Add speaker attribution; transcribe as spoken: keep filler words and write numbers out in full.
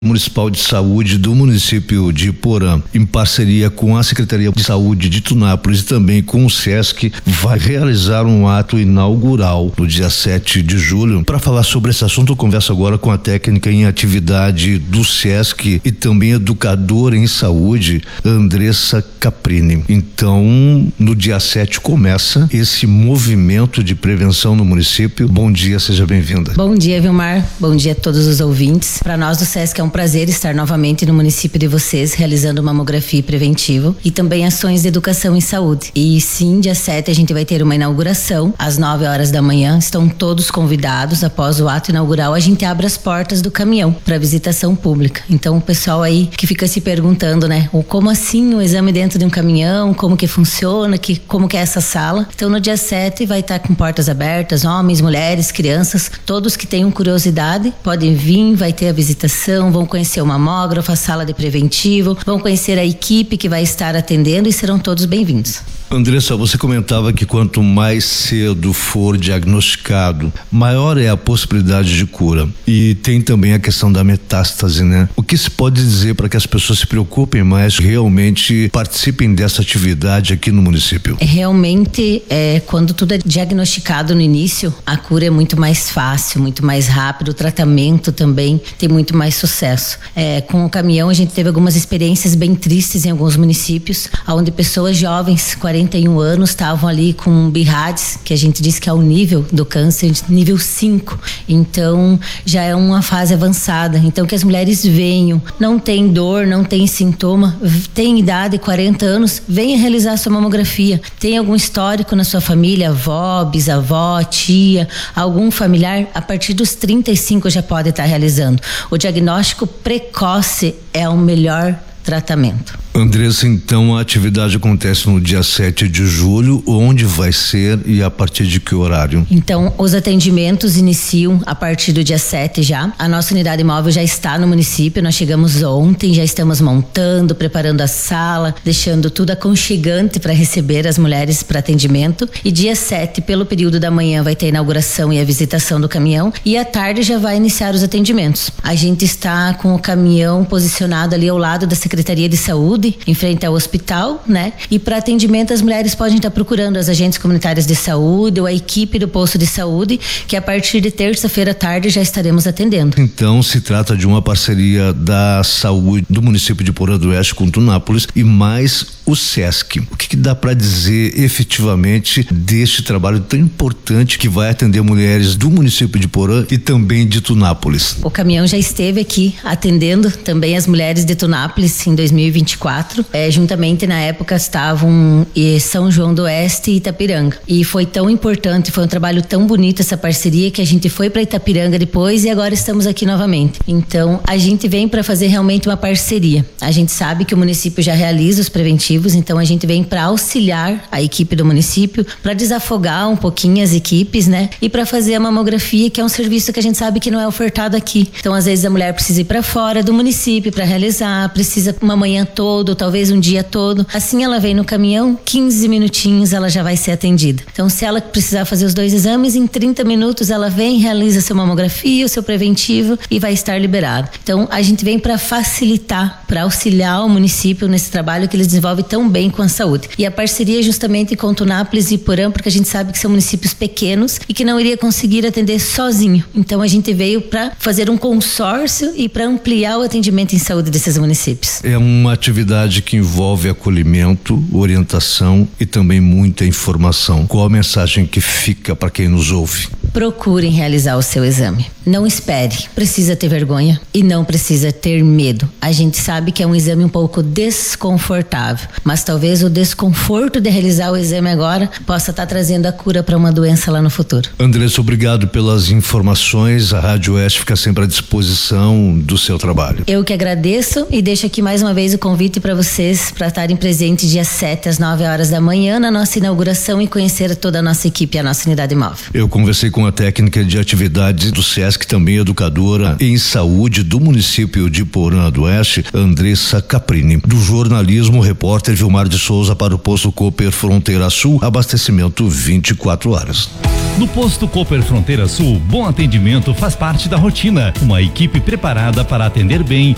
Speaker 1: Municipal de Saúde do município de Porã, em parceria com a Secretaria de Saúde de Tunápolis e também com o SESC, vai realizar um ato inaugural no dia sete de julho. Para falar sobre esse assunto, eu converso agora com a técnica em atividade do SESC e também educadora em saúde, Andressa Caprini. Então, no dia sete começa esse movimento de prevenção no município. Bom dia, seja bem-vinda.
Speaker 2: Bom dia, Vilmar. Bom dia a todos os ouvintes. Para nós do SESC é um prazer estar novamente no município de vocês, realizando mamografia preventiva e também ações de educação em saúde. E sim, dia sete a gente vai ter uma inauguração às nove horas da manhã. Estão todos convidados. Após o ato inaugural, a gente abre as portas do caminhão para visitação pública. Então, o pessoal aí que fica se perguntando, né, como assim o exame dentro de um caminhão, como que funciona, que, como que é essa sala. Então, no dia sete vai estar com portas abertas, homens, mulheres, crianças, todos que tenham curiosidade podem vir, vai ter a visitação, vão conhecer o mamógrafo, a sala de preventivo, vão conhecer a equipe que vai estar atendendo e serão todos bem-vindos.
Speaker 1: Andressa, você comentava que quanto mais cedo for diagnosticado, maior é a possibilidade de cura. E tem também a questão da metástase, né? O que se pode dizer para que as pessoas se preocupem mais, realmente participem dessa atividade aqui no município?
Speaker 2: Realmente, é, quando tudo é diagnosticado no início, a cura é muito mais fácil, muito mais rápido, o tratamento também tem muito mais sucesso. É, com o caminhão, a gente teve algumas experiências bem tristes em alguns municípios, onde pessoas jovens, quarenta e um anos, estavam ali com B I R A D S, que a gente diz que é o nível do câncer, nível cinco. Então, já é uma fase avançada. Então, que as mulheres venham, não tem dor, não tem sintoma, tem idade, quarenta anos, venha realizar sua mamografia. Tem algum histórico na sua família, avó, bisavó, tia, algum familiar, a partir dos trinta e cinco já pode estar realizando. O diagnóstico precoce é o melhor tratamento.
Speaker 1: Andressa, então a atividade acontece no dia sete de julho, onde vai ser e a partir de que horário?
Speaker 2: Então, os atendimentos iniciam a partir do dia sete já. A nossa unidade móvel já está no município, nós chegamos ontem, já estamos montando, preparando a sala, deixando tudo aconchegante para receber as mulheres para atendimento. E dia sete, pelo período da manhã, vai ter a inauguração e a visitação do caminhão, e à tarde já vai iniciar os atendimentos. A gente está com o caminhão posicionado ali ao lado da Secretaria de Saúde, em frente ao hospital, né? E para atendimento as mulheres podem estar procurando as agentes comunitárias de saúde ou a equipe do posto de saúde, que a partir de terça-feira à tarde já estaremos atendendo.
Speaker 1: Então se trata de uma parceria da saúde do município de Porã do Oeste com Tunápolis e mais o SESC. O que, que dá para dizer efetivamente deste trabalho tão importante que vai atender mulheres do município de Porã e também de Tunápolis?
Speaker 2: O caminhão já esteve aqui atendendo também as mulheres de Tunápolis em dois mil e vinte e quatro. É, juntamente na época estavam eh, São João do Oeste e Itapiranga. E foi tão importante, foi um trabalho tão bonito essa parceria que a gente foi para Itapiranga depois e agora estamos aqui novamente. Então a gente vem para fazer realmente uma parceria. A gente sabe que o município já realiza os preventivos, então a gente vem para auxiliar a equipe do município, para desafogar um pouquinho as equipes, né? E para fazer a mamografia, que é um serviço que a gente sabe que não é ofertado aqui. Então às vezes a mulher precisa ir para fora do município para realizar, precisa uma manhã toda, talvez um dia todo. Assim ela vem no caminhão, quinze minutinhos ela já vai ser atendida. Então se ela precisar fazer os dois exames, em trinta minutos ela vem, realiza sua mamografia, o seu preventivo e vai estar liberada. Então a gente vem para facilitar, para auxiliar o município nesse trabalho que eles desenvolvem tão bem com a saúde. E a parceria justamente com Tunápolis e Porã, porque a gente sabe que são municípios pequenos e que não iria conseguir atender sozinho. Então a gente veio para fazer um consórcio e para ampliar o atendimento em saúde desses municípios.
Speaker 1: É uma atividade que envolve acolhimento, orientação e também muita informação. Qual a mensagem que fica para quem nos ouve?
Speaker 2: Procurem realizar o seu exame. Não espere, precisa ter vergonha e não precisa ter medo. A gente sabe que é um exame um pouco desconfortável, mas talvez o desconforto de realizar o exame agora possa estar trazendo a cura para uma doença lá no futuro.
Speaker 1: Andressa, obrigado pelas informações. A Rádio Oeste fica sempre à disposição do seu trabalho.
Speaker 2: Eu que agradeço e deixo aqui mais uma vez o convite para vocês para estarem presentes dia sete às nove horas da manhã na nossa inauguração e conhecer toda a nossa equipe e a nossa unidade móvel.
Speaker 1: Eu conversei com a técnica de atividades do SESC, também educadora em saúde do município de Porã do Oeste, Andressa Caprini. Do jornalismo, repórter Vilmar de Souza para o Posto Cooper Fronteira Sul, abastecimento vinte e quatro horas.
Speaker 3: No Posto Cooper Fronteira Sul, bom atendimento faz parte da rotina. Uma equipe preparada para atender bem